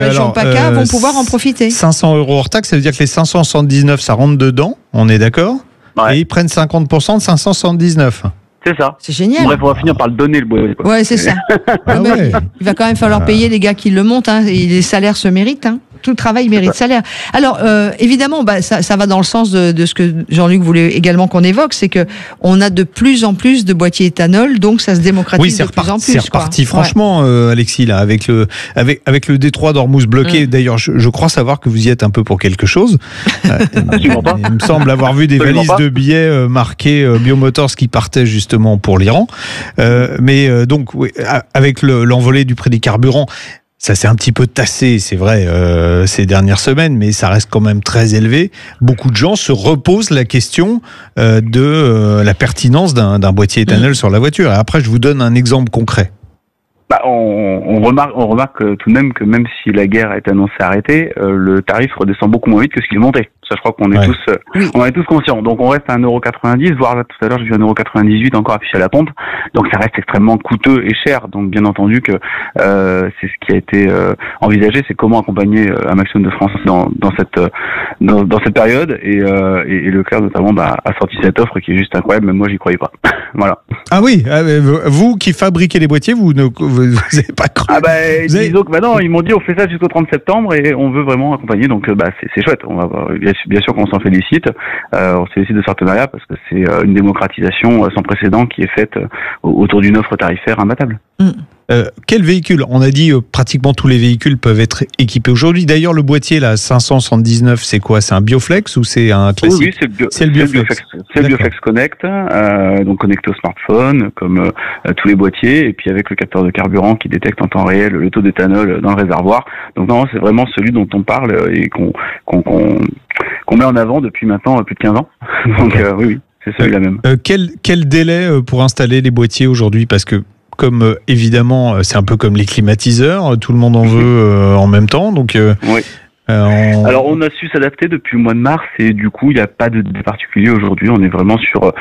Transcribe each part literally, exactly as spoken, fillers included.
région PACA euh, vont pouvoir en profiter. cinq cents euros hors taxe, ça veut dire que les cinq cent soixante-dix-neuf, ça rentre dedans, on est d'accord? Ouais. Et ils prennent cinquante pour cent de cinq cent soixante-dix-neuf. C'est ça. C'est génial. Bref, on va finir par le donner, le bois. Ouais, c'est ça. ah ouais. Il va quand même falloir payer les gars qui le montent, hein, et les salaires se méritent, hein. Tout travail mérite salaire. Alors, euh, évidemment, bah, ça, ça va dans le sens de, de ce que Jean-Luc voulait également qu'on évoque, c'est que on a de plus en plus de boîtiers éthanol, donc ça se démocratise oui, de repart, plus en plus. C'est reparti, quoi. franchement, ouais. euh, Alexis, là, avec le, avec, avec le détroit d'Ormuz bloqué. Mmh. D'ailleurs, je, je crois savoir que vous y êtes un peu pour quelque chose. euh, il, pas. il me semble avoir vu des Absolument valises pas. de billets euh, marqués euh, Biomotors qui partaient justement pour l'Iran. Euh, mais euh, donc, oui, avec le, l'envolée du prix des carburants, ça s'est un petit peu tassé, c'est vrai, euh, ces dernières semaines, mais ça reste quand même très élevé. Beaucoup de gens se reposent la question euh, de euh, la pertinence d'un, d'un boîtier éthanol mmh. sur la voiture. Et après, je vous donne un exemple concret. Bah, on, on remarque, on remarque tout de même que même si la guerre est annoncée arrêtée, euh, le tarif redescend beaucoup moins vite que ce qu'il est monté. Ça, je crois qu'on est ouais. tous, euh, oui. on est tous conscients. Donc, on reste à un euro quatre-vingt-dix, voire là, tout à l'heure, j'ai vu un euro quatre-vingt-dix-huit encore affiché à la pompe. Donc, ça reste extrêmement coûteux et cher. Donc, bien entendu que euh, c'est ce qui a été euh, envisagé, c'est comment accompagner euh, un maximum de Français dans, dans cette euh, dans, dans cette période. Et, euh, et, et Leclerc, notamment, bah, a sorti cette offre qui est juste incroyable. Même moi, j'y croyais pas. Voilà. Ah oui, vous qui fabriquez les boîtiers, vous ne vous, vous avez pas cru. Ah bah, vous avez... disons que bah non, ils m'ont dit on fait ça jusqu'au trente septembre et on veut vraiment accompagner. Donc, bah, c'est, c'est chouette. On va bien, bien sûr qu'on s'en félicite. Euh, on se félicite de ce partenariat parce que c'est euh, une démocratisation sans précédent qui est faite euh, autour d'une offre tarifaire imbattable. Mmh. Euh, quel véhicule? On a dit euh, pratiquement tous les véhicules peuvent être équipés aujourd'hui. D'ailleurs, le boîtier là, cinq cent soixante-dix-neuf, c'est quoi? C'est un Bioflex ou c'est un classique? Oui, oui, c'est le, bio, c'est le Bioflex. C'est le Bioflex, c'est le Bioflex Connect, euh, donc connecté au smartphone, comme euh, tous les boîtiers, et puis avec le capteur de carburant qui détecte en temps réel le taux d'éthanol dans le réservoir. Donc non, c'est vraiment celui dont on parle et qu'on qu'on, qu'on, qu'on met en avant depuis maintenant plus de quinze ans. Donc euh, oui, oui, c'est celui-là même. Euh, quel, quel délai pour installer les boîtiers aujourd'hui? Parce que comme euh, évidemment, c'est un peu comme les climatiseurs, tout le monde en veut euh, en même temps. Donc, euh, oui. Euh, on... Alors, on a su s'adapter depuis le mois de mars et du coup, il n'y a pas de délai particulier aujourd'hui. On est vraiment sur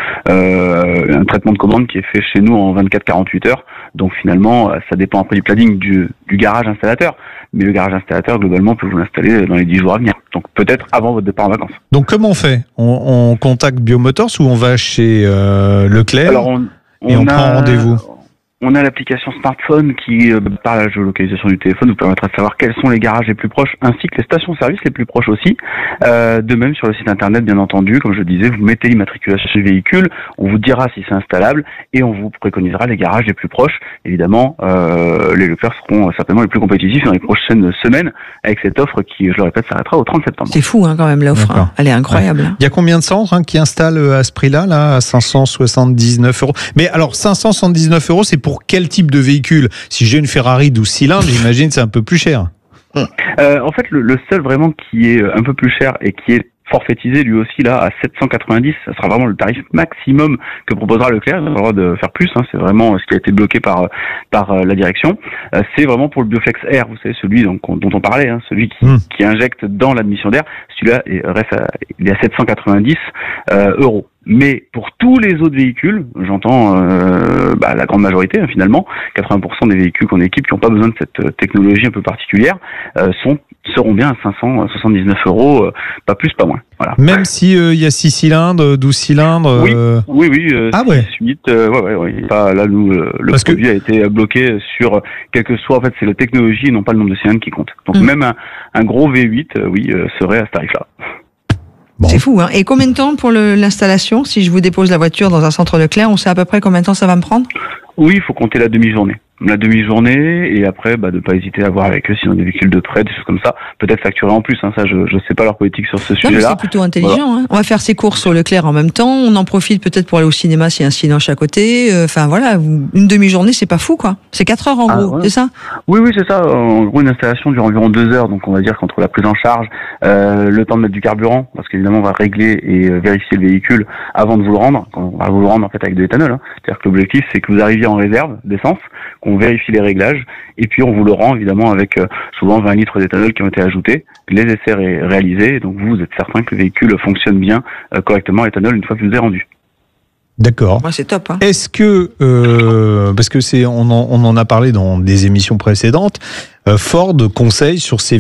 euh, un traitement de commande qui est fait chez nous en vingt-quatre à quarante-huit heures. Donc, finalement, ça dépend après du planning du, du garage installateur. Mais le garage installateur, globalement, peut vous l'installer dans les dix jours à venir. Donc, peut-être avant votre départ en vacances. Donc, comment on fait? on, on contacte Biomotors ou on va chez euh, Leclerc? Alors, on, on et on a... prend rendez-vous? On a l'application smartphone qui, euh, par la géolocalisation du téléphone, vous permettra de savoir quels sont les garages les plus proches, ainsi que les stations-service les plus proches aussi. Euh, de même, sur le site internet, bien entendu, comme je disais, vous mettez l'immatriculation du véhicule, on vous dira si c'est installable, et on vous préconisera les garages les plus proches. Évidemment, euh, les Leclerc seront certainement les plus compétitifs dans les prochaines semaines, avec cette offre qui, je le répète, s'arrêtera au trente septembre. C'est fou, hein, quand même, l'offre. Hein. Elle est incroyable. Ouais. Il y a combien de centres hein, qui installent à ce prix-là, là, à cinq cent soixante-dix-neuf euros? Mais alors, cinq cent soixante-dix-neuf euros, c'est pour Pour quel type de véhicule? Si j'ai une Ferrari douze cylindres, j'imagine que c'est un peu plus cher. Euh, en fait, le, le seul vraiment qui est un peu plus cher et qui est forfaitisé lui aussi là à sept cent quatre-vingt-dix, ça sera vraiment le tarif maximum que proposera Leclerc. Il n'a pas le droit de faire plus, hein, c'est vraiment ce qui a été bloqué par par la direction. Euh, c'est vraiment pour le Bioflex Air, vous savez, celui donc, dont on parlait, hein, celui qui, mmh. qui injecte dans l'admission d'air. Celui-là est, reste à, il est à sept cent quatre-vingt-dix euh, euros. Mais pour tous les autres véhicules, j'entends euh, bah, la grande majorité hein, finalement, quatre-vingts pour cent des véhicules qu'on équipe qui n'ont pas besoin de cette technologie un peu particulière euh, sont seront bien à cinq cent soixante-dix-neuf euros, euh, pas plus, pas moins. Voilà. Même si il euh, y a six cylindres, douze cylindres. Euh... Oui, oui, oui. Euh, ah ouais. Suite, euh, ouais, ouais, ouais. Pas, là, nous, le, le produit que... a été bloqué sur quel que soit. En fait, c'est la technologie et non pas le nombre de cylindres qui compte. Donc mmh. même un, un gros V huit, euh, oui, euh, serait à ce tarif-là. Bon. C'est fou, hein. Et combien de temps pour le, l'installation? Si je vous dépose la voiture dans un centre Leclerc, on sait à peu près combien de temps ça va me prendre? Oui, il faut compter la demi-journée. La demi-journée, et après, bah, de pas hésiter à voir avec eux s'ils ont des véhicules de prêt, des choses comme ça. Peut-être facturer en plus, hein. Ça, je, je sais pas leur politique sur ce sujet-là. C'est plutôt intelligent, voilà. hein. On va faire ses courses au Leclerc en même temps. On en profite peut-être pour aller au cinéma s'il y a un cinéma à côté. Enfin, euh, voilà. Une demi-journée, c'est pas fou, quoi. C'est quatre heures en ah, gros, ouais. c'est ça? Oui, oui, c'est ça. En gros, une installation dure environ deux heures. Donc, on va dire qu'entre la prise en charge, euh, le temps de mettre du carburant, parce qu'évidemment, on va régler et vérifier le véhicule avant de vous le rendre. On va vous le rendre, en fait, avec de l'éthanol, hein. C'est-à-dire que l'objectif, c'est que vous arriviez en réserve d'essence, qu'on vérifie les réglages, et puis on vous le rend évidemment avec euh, souvent vingt litres d'éthanol qui ont été ajoutés, les essais ré- réalisés, donc vous, vous êtes certain que le véhicule fonctionne bien euh, correctement à l'éthanol une fois que vous est rendu. D'accord. Ouais, c'est top. Hein. Est-ce que, euh, parce que c'est, on en, on en a parlé dans des émissions précédentes, euh, Ford conseille sur ses